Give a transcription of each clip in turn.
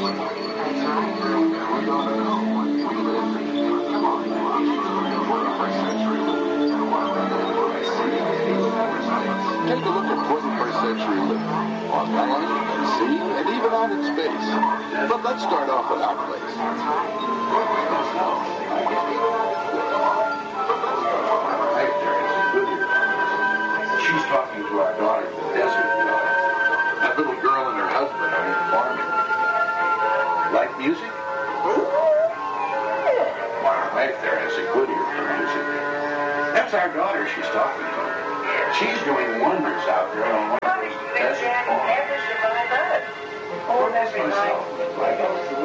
Take a look at 21st century living on land, at sea, and even out in space. But let's start off with our place. She's talking to our daughter, the desert daughter. That little girl and her husband are in farming. Like music? My wife there has a good ear for music. That's our daughter she's talking to. She's doing wonders out there on one of those desert farms. For this myself, my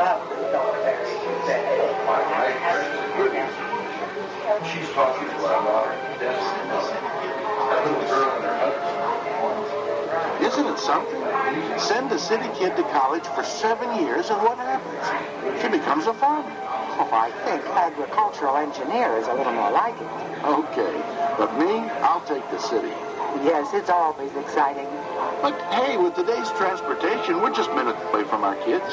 wife there has a good ear for music. She's talking to our daughter, the desert mother. That little girl and her husband. Isn't it something? Send a city kid to college for 7 years, and what happens? She becomes a farmer. Oh, I think agricultural engineer is a little more like it. Okay, but me, I'll take the city. Yes, it's always exciting. But hey, with today's transportation, we're just minutes away from our kids.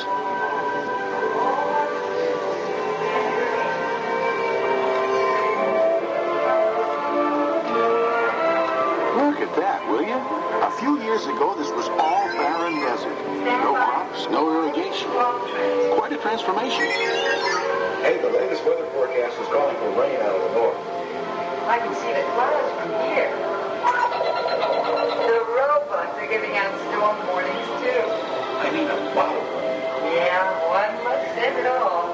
Look at that, will you? A few years ago, this was all barren desert. No crops, no irrigation. Quite a transformation. Hey, the latest weather forecast is calling for rain out of the north. I can see the clouds from here. The robots are giving out storm warnings, too. I mean a bottle. Yeah, one look says it all.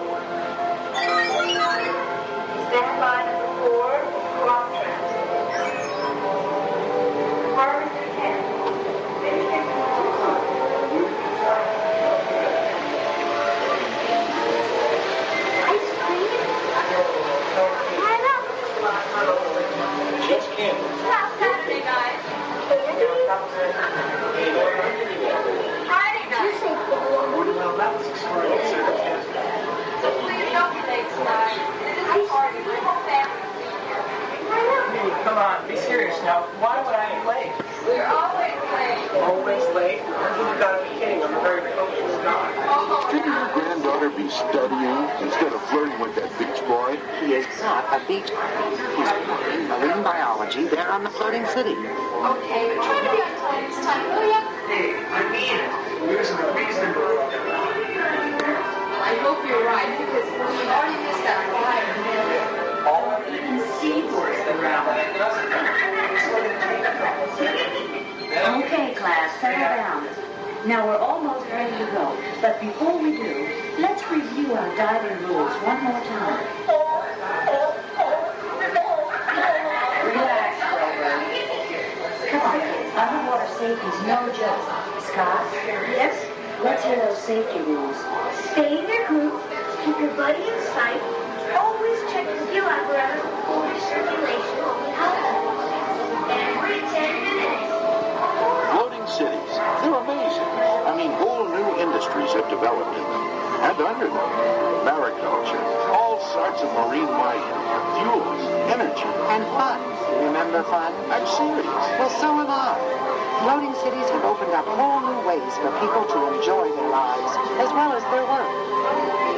Stand by number 4, crop transport. Harvester 10. Ice cream? Just candy. Last Saturday night. Friday You night. say Well, that was extraordinary. So please don't be late tonight. This is a party. The whole family will be here. Come on, be serious now. Why would I be late? We're always late. Always late? You've got to be kidding. I'm a very punctual guy. Shouldn't your granddaughter be studying instead of flirting with that beach boy? He is not a beach boy. He's studying marine biology there on the floating city. Okay, but try to be on time this time, will ya? Hey, I mean it. There's a reason. I hope you're right, because we've already missed that flyer. All of you can see towards the ground. Okay, class, settle down. Now we're almost ready to go, but before we do, let's review our diving rules one more time. Relax, Grover. Come on, kids. Underwater safety's no joke. Scott? Yes? Let's hear those safety rules. Stay in your group, keep your buddy in sight, always check the gill apparatus for circulation. Every 10 minutes. Floating cities. They're amazing. I mean, whole new industries have developed in them. And under them, mariculture, all sorts of marine life, fuels, energy. And fun. Remember fun? I'm serious. Well, so am I. Floating cities have opened up whole new ways for people to enjoy their lives as well as their work.